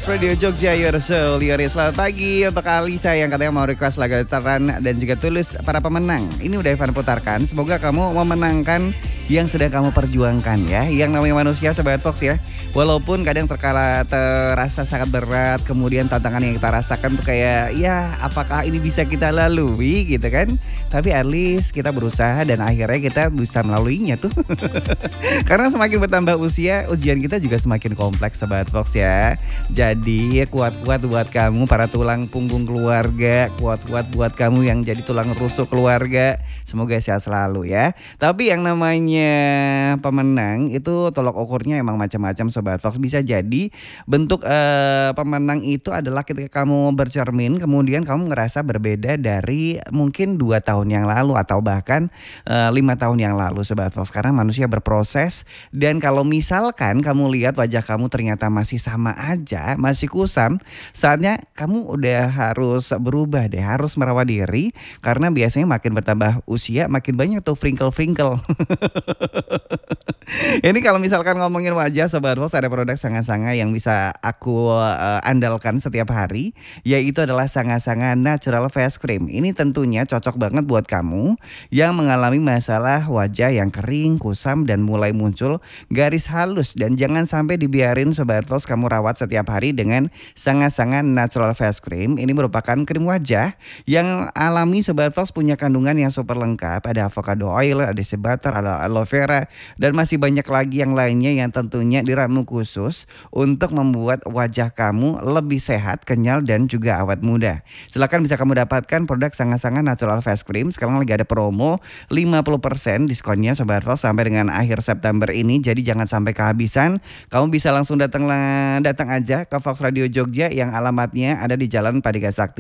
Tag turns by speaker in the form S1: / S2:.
S1: Radio Jogja, your soul, your is. Selamat pagi untuk Alisa yang katanya mau request lagu Teran dan juga Tulus para pemenang. Ini udah Evan putarkan, semoga kamu memenangkan yang sedang kamu perjuangkan ya. Yang namanya manusia Sobat Fox ya, walaupun kadang terasa sangat berat, kemudian tantangan yang kita rasakan tuh kayak ya apakah ini bisa kita lalui gitu kan. Tapi at least kita berusaha dan akhirnya kita bisa melaluinya tuh. Karena semakin bertambah usia, ujian kita juga semakin kompleks Sobat Fox ya. Jadi kuat-kuat buat kamu para tulang punggung keluarga, kuat-kuat buat kamu yang jadi tulang rusuk keluarga. Semoga sehat selalu ya. Tapi yang namanya pemenang itu tolok ukurnya emang macam-macam Sobat Fox. Bisa jadi bentuk pemenang itu adalah ketika kamu bercermin, kemudian kamu ngerasa berbeda dari mungkin 2 tahun yang lalu atau bahkan 5 tahun yang lalu Sobat Fox. Karena manusia berproses, dan kalau misalkan kamu lihat wajah kamu ternyata masih sama aja, masih kusam, saatnya kamu udah harus berubah deh, harus merawat diri. Karena biasanya makin bertambah usia makin banyak tuh wrinkle-wrinkle. Ini kalau misalkan ngomongin wajah Sobat Fox, ada produk Sanga-Sanga yang bisa aku andalkan setiap hari, yaitu adalah Sanga-Sanga Natural Face Cream. Ini tentunya cocok banget buat kamu yang mengalami masalah wajah yang kering, kusam, dan mulai muncul garis halus. Dan jangan sampai dibiarin Sobat Fox kamu rawat setiap hari dengan Sanga-Sanga Natural Face Cream. Ini merupakan krim wajah yang alami Sobat Fox, punya kandungan yang super lengkap. Ada avocado oil, ada sea butter, ada aloe vera, dan masih banyak lagi yang lainnya yang tentunya diramu khusus untuk membuat wajah kamu lebih sehat, kenyal, dan juga awet muda. Silahkan bisa kamu dapatkan produk Sanga-Sanga Natural Face Cream. Sekarang lagi ada promo 50% diskonnya Sobat Fox sampai dengan akhir September ini. Jadi jangan sampai kehabisan. Kamu bisa langsung datang aja ke Fox Radio Jogja yang alamatnya ada di Jalan Padiga Sakti